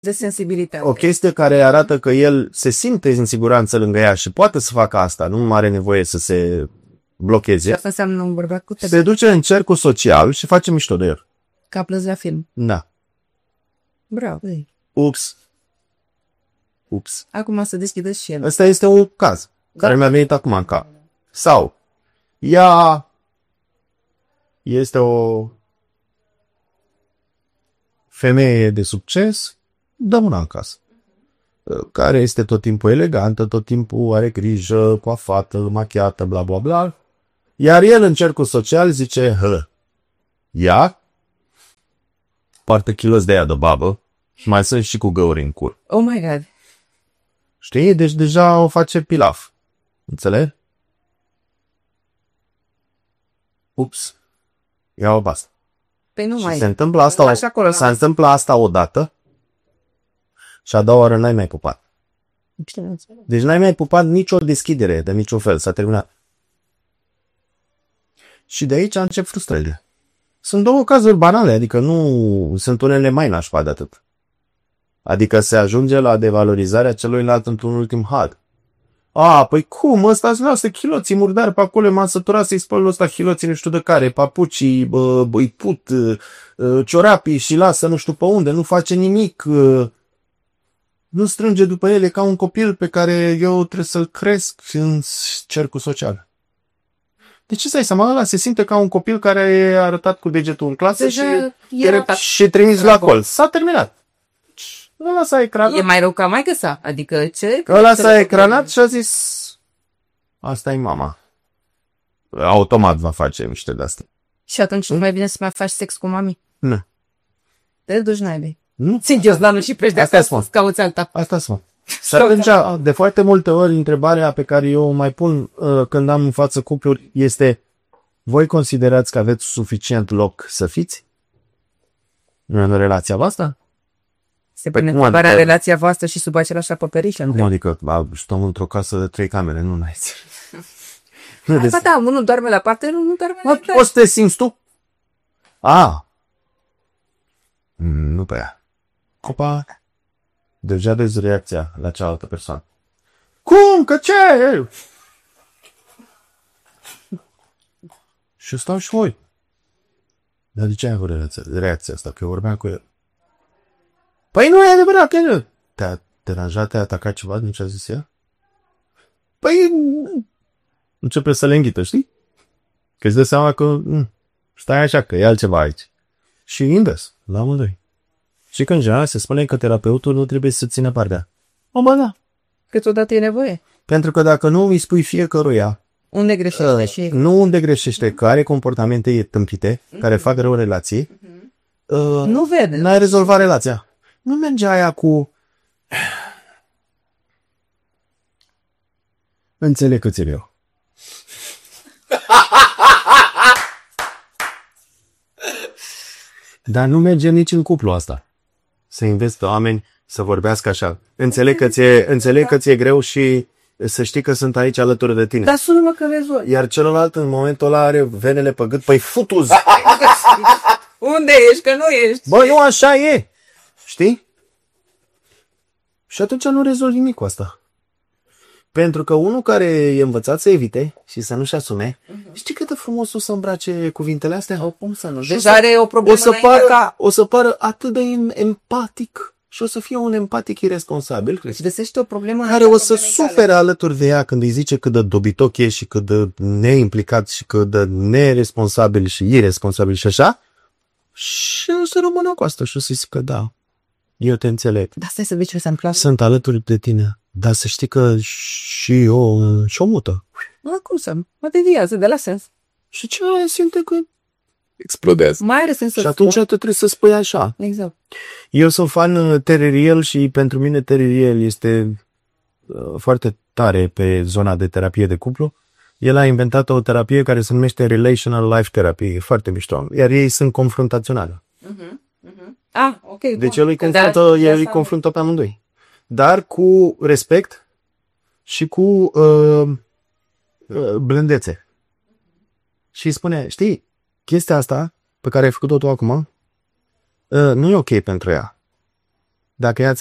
de sensibilitate. O chestie care arată că el se simte în siguranță lângă ea și poate să facă asta, nu are nevoie să se blocheze. Și asta înseamnă un bărbat cu Se duce în cercul social și face mișto de el. Ca plăzi la film. Da. Bravo. Ups. Acum să deschidă și el. Ăsta este un caz care mi-a venit acum în cap. Sau ea este o femeie de succes, dă una în casă, care este tot timpul elegantă, tot timpul are grijă, coafată, machiată, bla bla bla. Iar el în cercul social zice, ia, poartă kilos de aia de babă și mai sunt și cu găuri în cur. Oh my God. Știi? Deci deja o face pilaf. Înțeleg? Ups. Ia-o basta. Păi nu Și mai. se întâmplă asta, se întâmplă asta odată și a doua oară n-ai mai pupat. Deci n-ai mai pupat nicio deschidere de niciun fel. S-a terminat. Și de aici încep frustrările. Sunt două cazuri banale, adică nu sunt unele mai nașpa de atât. Adică se ajunge la devalorizarea celuilalt într-un ultim had. Păi cum? Ăsta-ți lasă chiloții murdari pe acolo, m-am săturat să-i spăl ăsta chiloții nu știu de care, papucii, îi put, ciorapii și lasă nu știu pe unde, nu face nimic, nu strânge după ele ca un copil pe care eu trebuie să-l cresc în cercul social. De ce stai seama? Ăla se simte ca un copil care e arătat cu degetul în clasă și trimis la colț. S-a terminat. Ăla s-a ecranat. E mai rău ca maică sa. Adică ce? Ăla s-a ecranat și a zis asta e mama. Automat va face miște de asta. Și atunci nu mai bine să mai faci sex cu mami? Nu. Te duci naibii. Nu. Țin Gioslanul și pleci de Asta acasă să cauți alta. Asta spun. Și atunci, de foarte multe ori, întrebarea pe care eu o mai pun când am în față cupluri este: voi considerați că aveți suficient loc să fiți în relația voastră? Se pune întrebarea relația voastră și sub același acoperiș. Nu, adică stăm într-o casă de 3 camere, nu n-ai. Da, unul doarme la parte, nu doarme la parte. O să te simți tu? Nu pe ea. Opa! Deja vezi reacția la cealaltă persoană. Cum? Că ce? Și stau și voi. Dar de ce ai avut reacția asta? Că eu vorbeam cu el. Păi nu e adevărat, că nu. Te-a deranjat, te-a atacat ceva din ce a zis ea? Păi începe să le înghită, știi? Că îți dă seama că stai așa, că e altceva aici. Și invers, la amândoi. Și că în general se spune că terapeutul nu trebuie să țină partea. Da. Câteodată e nevoie. Pentru că dacă nu îi spui fiecăruia unde greșește și... Nu unde greșește, că are comportamente tâmpite, care fac rău relației, nu vede. N-ai rezolvat relația. Nu merge aia cu... Înțeleg că ți-e greu. Dar nu merge nici în cuplu asta. Să înveți pe oameni să vorbească așa. Înțeleg că ți-e greu și să știi că sunt aici alături de tine. Dar sună-mă că rezolvi. Iar celălalt în momentul ăla are venele pe gât. Păi futu-ți! Unde ești? Că nu ești. Bă, nu așa e. Știi? Și atunci nu rezolvi nimic cu asta. Pentru că unul care e învățat să evite și să nu-și asume, știi cât de frumos o să îmbrace cuvintele astea? Cum să nu? Deja are o problemă o să pară atât de empatic și o să fie un empatic irresponsabil. Și găsește o problemă care o să sufere alături de ea când îi zice cât de dobitoc e și cât de neimplicat și cât de neresponsabil și irresponsabil și așa. Și o să rămână cu asta și o să zic că da, eu te înțeleg. Da, stai să vezi ce se întâmplă. Sunt alături de tine. Dar să știi că și o mută. Cum să? Mă deviază de la sens. Și ce simte că explodează. Mai are sens să și atunci tu trebuie să spui așa. Exact. Eu sunt fan Terry și pentru mine Terry este foarte tare pe zona de terapie de cuplu. El a inventat o terapie care se numește Relational Life Therapy. E foarte mișto. Iar ei sunt confruntaționali. Ok. Deci el îi confruntă pe amândoi. Dar cu respect și cu blândețe. Și îi spune, știi, chestia asta pe care ai făcut-o tu acum nu e ok pentru ea. Dacă ea